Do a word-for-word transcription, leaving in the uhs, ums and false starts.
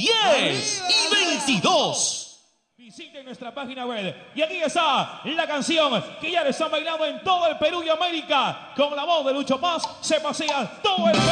diez y veintidós. Visiten nuestra página web y aquí está la canción que ya les han bailado en todo el Perú y América. Con la voz de Lucho Paz se pasea todo el Perú.